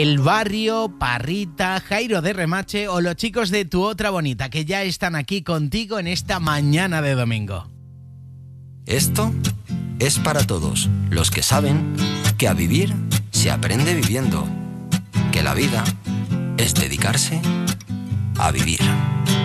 El Barrio, Parrita, Jairo de Remache o los chicos de Tu Otra Bonita, que ya están aquí contigo en esta mañana de domingo. Esto es para todos los que saben que a vivir se aprende viviendo, que la vida es dedicarse a vivir.